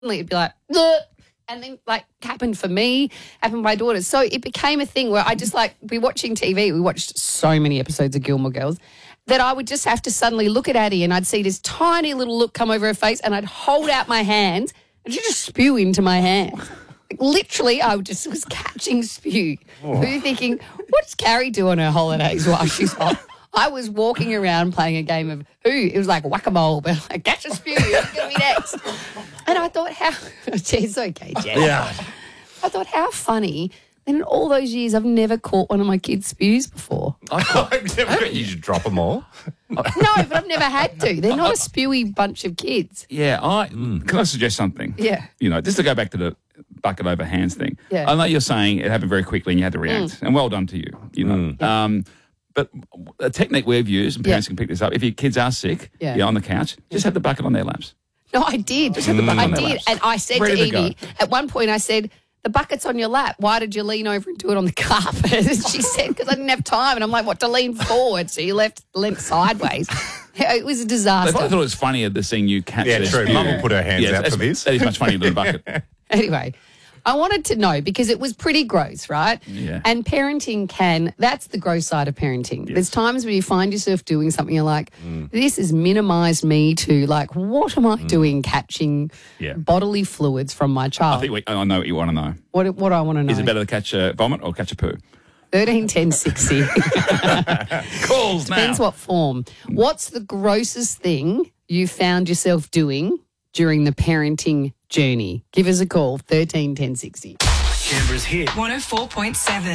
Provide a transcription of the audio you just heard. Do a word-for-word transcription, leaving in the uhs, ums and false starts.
it'd be like, "Ugh," and then like happened for me, happened to my daughters. So it became a thing where I just like be watching T V. We watched so many episodes of Gilmore Girls that I would just have to suddenly look at Addie and I'd see this tiny little look come over her face and I'd hold out my hands and she'd just spew into my hands. Like, literally, I just was catching spew. Oh. You're thinking, what's Carrie do on her holidays while she's off? I was walking around playing a game of who? It was like whack-a-mole, but like, catch a spew, who's going to be next? And I thought, how... It's okay, Jess. Yeah. I thought, how funny. And in all those years, I've never caught one of my kids' spews before. I've never... You should drop them all. No, but I've never had to. They're not a spewy bunch of kids. Yeah, I mm. can I suggest something? Yeah. You know, just to go back to the bucket over hands thing. Yeah. I know you're saying it happened very quickly and you had to react, mm. and well done to you. You know, mm. yeah. um, but a technique we've used, and parents yeah. can pick this up. If your kids are sick, yeah, yeah on the couch, just have the bucket on their laps. No, I did. Just have the bucket I on their did, laps. and I said Ready to to Evie at one point, I said, the bucket's on your lap. Why did you lean over and do it on the carpet? And she said, because I didn't have time. And I'm like, what, to lean forward? So you left leant sideways. It was a disaster. I thought it was funnier the seeing you catch Yeah, this. true. Mum will put her hands yeah, out for this. That is much funnier than a bucket. Anyway, I wanted to know because it was pretty gross, right? Yeah. And parenting can, that's the gross side of parenting. Yes. There's times where you find yourself doing something you're like, mm. this has minimised me to like, what am I mm. doing catching yeah. bodily bodily fluids from my child? I think we, I know what you want to know. What, what do I want to know? Is it better to catch a vomit or catch a poo? thirteen ten sixty. Calls now. Depends what form. What's the grossest thing you found yourself doing during the parenting journey? Give us a call, thirteen ten sixty. Canberra's hit one oh four point seven.